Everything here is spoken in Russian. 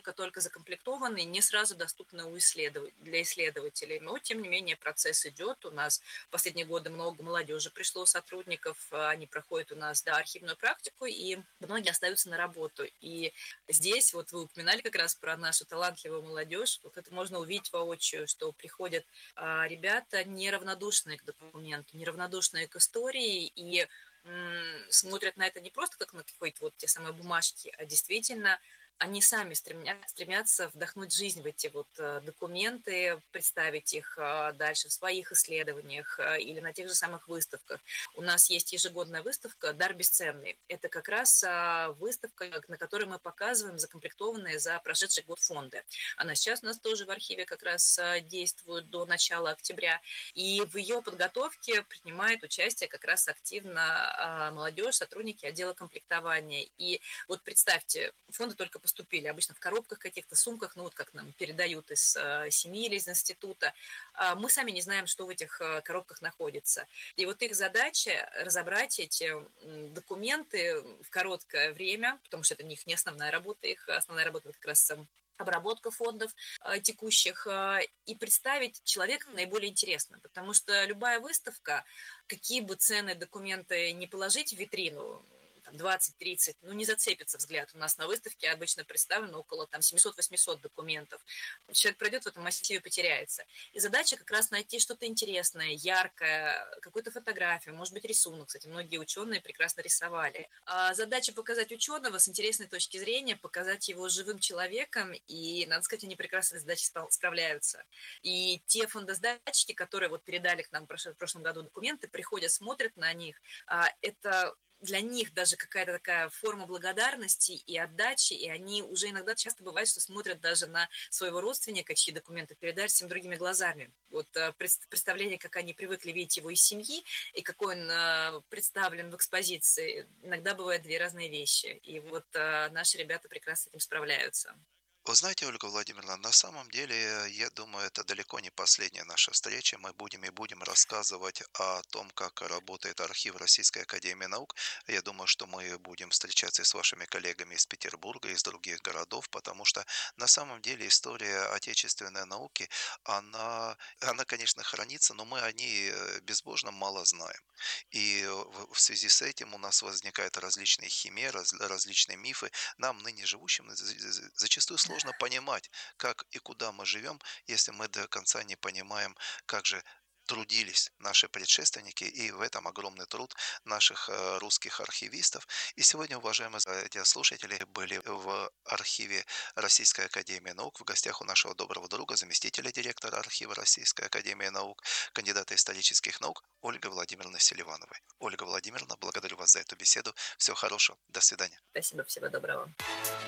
только-только закомплектованы, не сразу доступны для исследователей. Но, тем не менее, процесс идет. У нас в последние годы много молодежи пришло, сотрудников, они проходят у нас, да, архивную практику, и многие остаются на работу. И здесь, вот вы упоминали как раз про нашу талантливую молодежь, вот это можно увидеть воочию, что приходят ребята неравнодушные к документу, неравнодушные к истории, и смотрят на это не просто как на какие-то вот те самые бумажки, а действительно они сами стремятся вдохнуть жизнь в эти вот документы, представить их дальше в своих исследованиях или на тех же самых выставках. У нас есть ежегодная выставка «Дар бесценный». Это как раз выставка, на которой мы показываем закомплектованные за прошедший год фонды. Она сейчас у нас тоже в архиве как раз действует до начала октября. И в ее подготовке принимает участие как раз активно молодежь, сотрудники отдела комплектования. И вот представьте, фонды только поступили, обычно в коробках каких-то, сумках, ну вот как нам передают из семьи или из института. Мы сами не знаем, что в этих коробках находится. И вот их задача разобрать эти документы в короткое время, потому что это у них не основная работа, их основная работа как раз обработка фондов текущих, и представить человека наиболее интересно, потому что любая выставка, какие бы ценные документы не положить в витрину, 20-30, ну, не зацепится взгляд. У нас на выставке обычно представлено около там 700-800 документов. Человек пройдет в этом массиве, потеряется. И задача как раз найти что-то интересное, яркое, какую-то фотографию, может быть, рисунок. Кстати, многие ученые прекрасно рисовали. А задача показать ученого с интересной точки зрения, показать его живым человеком, и, надо сказать, они прекрасно с задачей справляются. И те фондосдатчики, которые вот передали к нам в прошлом году документы, приходят, смотрят на них, это для них даже какая-то такая форма благодарности и отдачи, и они уже иногда часто бывает, что смотрят даже на своего родственника, чьи документы передали, совсем другими глазами. Вот представление, как они привыкли видеть его из семьи, и какой он представлен в экспозиции, иногда бывают две разные вещи. И вот наши ребята прекрасно с этим справляются. Вы знаете, Ольга Владимировна, на самом деле, я думаю, это далеко не последняя наша встреча. Мы будем рассказывать о том, как работает архив Российской Академии Наук. Я думаю, что мы будем встречаться и с вашими коллегами из Петербурга, из других городов, потому что на самом деле история отечественной науки, она, конечно, хранится, но мы о ней безбожно мало знаем. И в связи с этим у нас возникают различные химеры, различные мифы. Нам, ныне живущим, зачастую сложно понимать, как и куда мы живем, если мы до конца не понимаем, как же трудились наши предшественники, и в этом огромный труд наших русских архивистов. И сегодня, уважаемые радиослушатели, были в архиве Российской Академии Наук в гостях у нашего доброго друга, заместителя директора архива Российской Академии Наук, кандидата исторических наук Ольга Владимировна Селивановой. Ольга Владимировна, благодарю вас за эту беседу. Всего хорошего. До свидания. Спасибо, всего доброго.